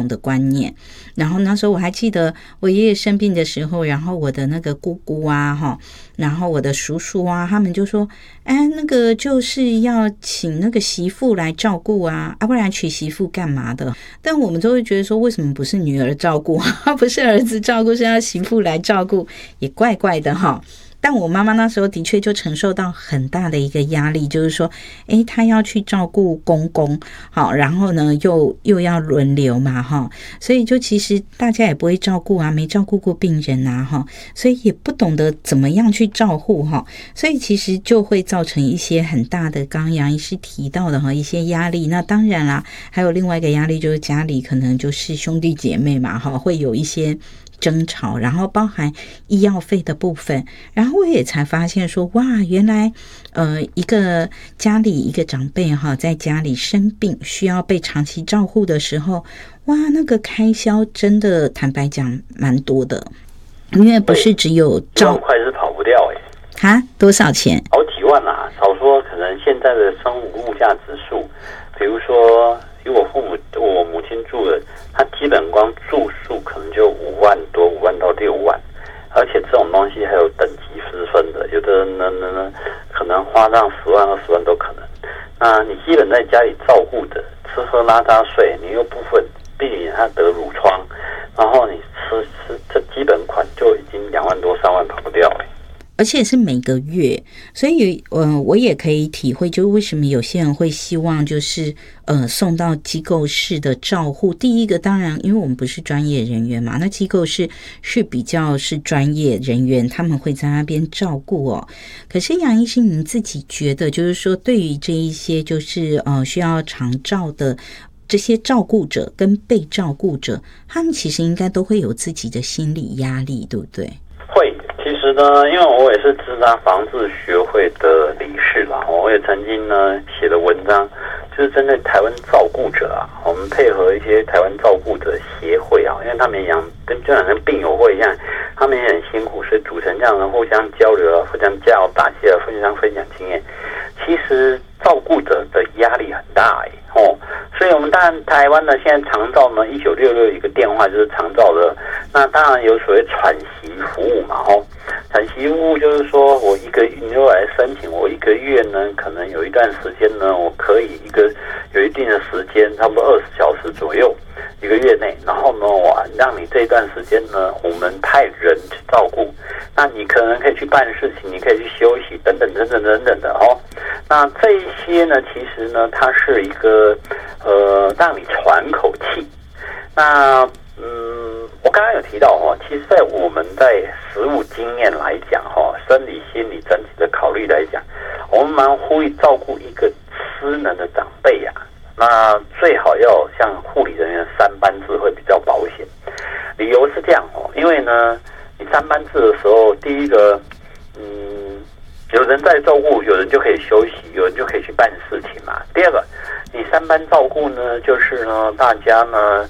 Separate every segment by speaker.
Speaker 1: 的观念。然后那时候我还记得我爷爷生病的时候，然后我的那个姑姑啊然后我的叔叔啊，他们就说那个就是要请那个媳妇来照顾啊，不然娶媳妇干嘛的。但我们都会觉得说，为什么不是女儿照顾不是儿子照顾，是要媳妇来照顾，也怪怪的但我妈妈那时候的确就承受到很大的一个压力，就是说她要去照顾公公，然后呢又要轮流嘛所以就其实大家也不会照顾啊，没照顾过病人啊所以也不懂得怎么样去照顾所以其实就会造成一些很大的刚杨医师提到的一些压力。那当然啦，还有另外一个压力就是家里可能就是兄弟姐妹嘛会有一些争吵，然后包含医药费的部分。然后我也才发现说，哇，原来一个家里一个长辈在家里生病需要被长期照护的时候，哇，那个开销真的坦白讲蛮多的，因为不是只有
Speaker 2: 照块是跑不掉
Speaker 1: 多少钱？
Speaker 2: 好几万啊，少说可能现在的生物物价指数，比如说以我母亲住的，她基本光住宿可能就5万多，5万到6万，而且这种东西还有等级之分的，有的人呢可能花上10万20万都可能。那你基本在家里照顾的，吃喝拉撒睡，你又不分避免他得褥疮，然后你吃这基本款就已经2万多3万跑不掉
Speaker 1: 而且是每个月，所以我也可以体会，就是为什么有些人会希望就是送到机构式的照护。第一个当然因为我们不是专业人员嘛，那机构是比较是专业人员，他们会在那边照顾可是杨医师您自己觉得，就是说对于这一些就是需要长照的这些照顾者跟被照顾者，他们其实应该都会有自己的心理压力，对不对？
Speaker 2: 会。其实呢，因为我也是自杀防治学会的理事啦，我也曾经呢写的文章，就是针对台湾照顾者我们配合一些台湾照顾者协会因为他们一样就好像病友会一样，他们也很辛苦，所以组成这样的互相交流互相加油打气互相分享经验。其实照顾者的压力很大所以我们当然台湾呢现在长照呢1966一个电话就是长照的，那当然有所谓喘息服务嘛喘息服务就是说你如果来申请，我1个月呢可能有一段时间呢我可以有一定的时间，差不多20小时左右1个月内，然后呢我让你这一段时间呢我们派人去照顾，那你可能可以去办事情，你可以去休息等等的那这一些呢其实呢它是一个让你喘口气。那我刚刚有提到其实在我们在实务经验来讲生理心理整体的考虑来讲，我们蛮呼吁照顾一个失能的长辈那最好要像护理人员3班制会比较保险。理由是这样因为呢你3班制的时候，第一个有人在照顾，有人就可以休息，有人就可以去办事情嘛。第二个，你3班照顾呢，就是呢大家呢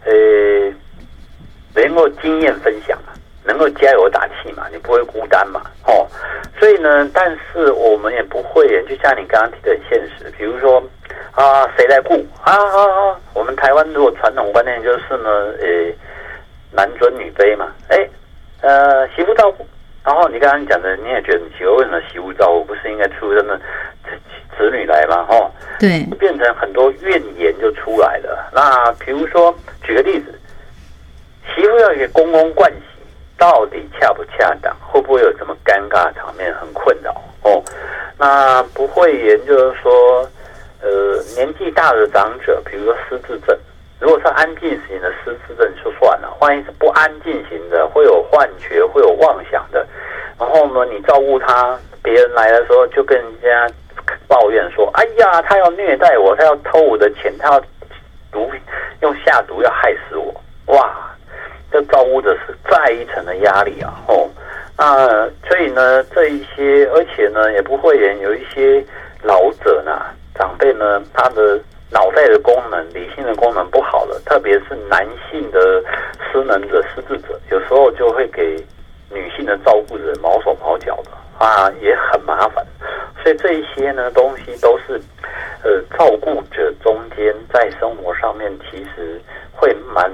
Speaker 2: 能够经验分享能够加油打气嘛，你不会孤单嘛所以呢但是我们也不会就像你刚刚提的很现实，比如说谁来顾我们台湾如果传统观念就是呢男尊女卑嘛媳妇照顾，然后你刚刚讲的你也觉得你奇怪，为什么媳妇照顾不是应该出生的子女来吗
Speaker 1: 对，
Speaker 2: 变成很多怨言就出来了。那比如说举个例子，媳妇要给公公盥洗，到底恰不恰当？会不会有什么尴尬的场面？很困扰那不会研究说年纪大的长者，比如说失智症，如果是安静型的失智症就算了，万一是不安静型的，会有幻觉会有妄想的，然后呢你照顾他，别人来的时候就跟人家抱怨说，哎呀他要虐待我，他要偷我的钱，他要用下毒要害死我，哇，这照顾的是再一层的压力那所以呢这一些，而且呢也不会有一些老者呢长辈呢他的脑袋的功能理性的功能不好了，特别是男性的失能者失智者，有时候就会给女性的照顾者毛手毛脚的也很麻烦。所以这一些呢东西都是照顾者中间在生活上面其实会蛮